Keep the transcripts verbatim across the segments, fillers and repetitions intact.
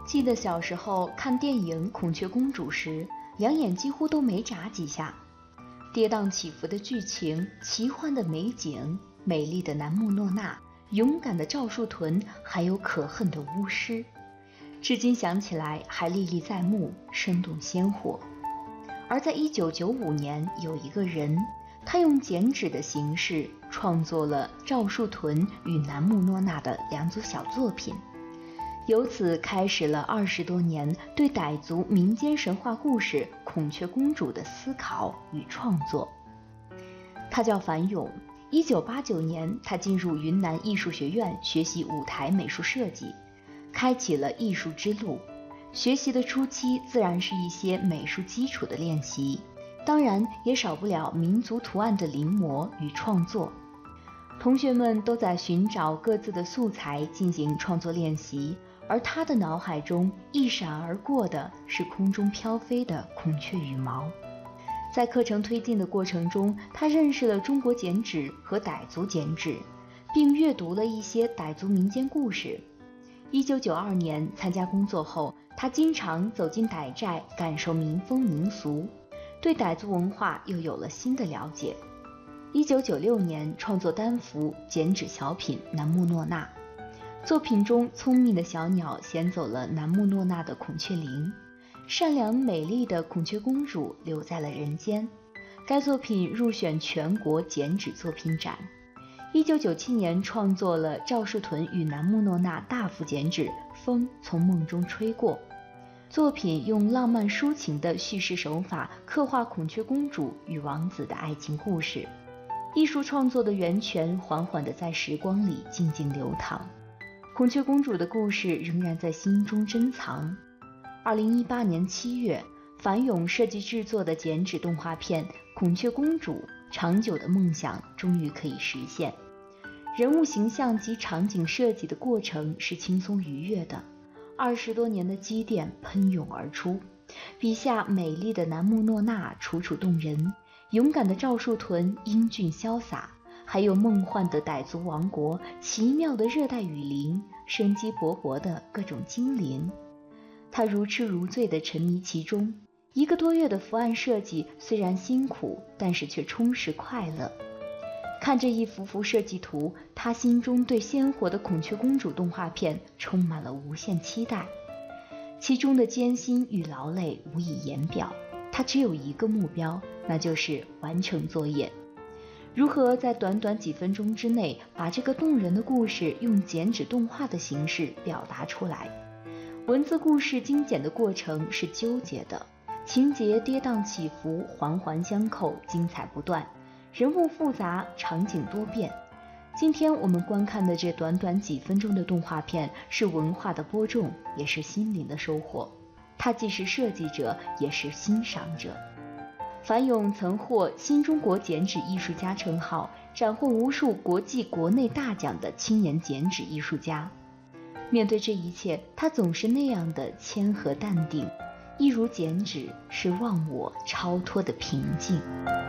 记得小时候看电影《孔雀公主》时，两眼几乎都没眨几下。跌宕起伏的剧情，奇幻的美景，美丽的南木诺娜，勇敢的赵树屯，还有可恨的巫师，至今想起来还历历在目，生动鲜活。而在一九九五年，有一个人，他用剪纸的形式创作了赵树屯与南木诺娜的两组小作品，由此开始了二十多年对傣族民间神话故事孔雀公主的思考与创作。他叫樊勇，一九八九年他进入云南艺术学院学习舞台美术设计，开启了艺术之路。学习的初期自然是一些美术基础的练习，当然也少不了民族图案的临摹与创作。同学们都在寻找各自的素材进行创作练习，而他的脑海中一闪而过的是空中飘飞的孔雀羽毛。在课程推进的过程中，他认识了中国剪纸和傣族剪纸，并阅读了一些傣族民间故事。一九九二年参加工作后，他经常走进傣寨，感受民风民俗，对傣族文化又有了新的了解。一九九六年创作单幅剪纸小品《南木诺娜》，作品中聪明的小鸟衔走了南木诺娜的孔雀翎，善良美丽的孔雀公主留在了人间。该作品入选全国剪纸作品展。一九九七年创作了赵树屯与南木诺娜大幅剪纸《风从梦中吹过》，作品用浪漫抒情的叙事手法刻画孔雀公主与王子的爱情故事。艺术创作的源泉缓缓地在时光里静静流淌，孔雀公主的故事仍然在心中珍藏。二零一八年七月，樊勇设计制作的剪纸动画片《孔雀公主》长久的梦想终于可以实现。人物形象及场景设计的过程是轻松愉悦的，二十多年的积淀喷涌而出。笔下美丽的南木诺娜楚楚动人，勇敢的赵树屯英俊潇洒，还有梦幻的傣族王国，奇妙的热带雨林，生机勃勃的各种精灵。他如痴如醉地沉迷其中。一个多月的伏案设计虽然辛苦，但是却充实快乐。看这一幅幅设计图，他心中对鲜活的孔雀公主动画片充满了无限期待，其中的艰辛与劳累无以言表。他只有一个目标，那就是完成作业。如何在短短几分钟之内把这个动人的故事用剪纸动画的形式表达出来？文字故事精简的过程是纠结的，情节跌宕起伏，环环相扣，精彩不断，人物复杂，场景多变。今天我们观看的这短短几分钟的动画片，是文化的播种，也是心灵的收获。他既是设计者，也是欣赏者。樊勇曾获新中国剪纸艺术家称号，斩获无数国际国内大奖的青年剪纸艺术家。面对这一切，他总是那样的谦和淡定，一如剪纸，是忘我超脱的平静。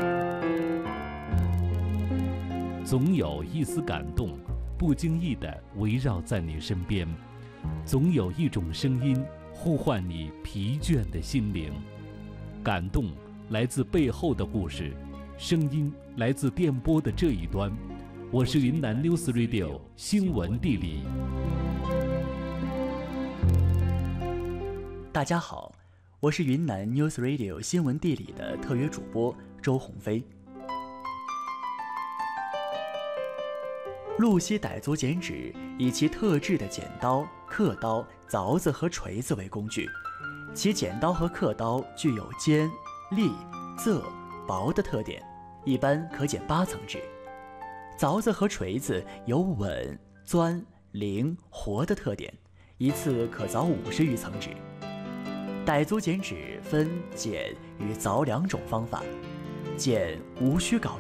总有一丝感动，不经意地围绕在你身边；总有一种声音，呼唤你疲倦的心灵。感动来自背后的故事，声音来自电波的这一端。我是云南 News Radio 新闻地理。 大家好，我是云南 News Radio 新闻地理的特约主播周鸿飞。路西傣族剪纸以其特制的剪刀、刻刀、凿子和锤子为工具，其剪刀和刻刀具有尖、利、仄、薄的特点，一般可剪八层纸。凿子和锤子有稳、钻、灵、活的特点，一次可凿五十余层纸。傣族剪纸分剪与凿两种方法，剪无需镐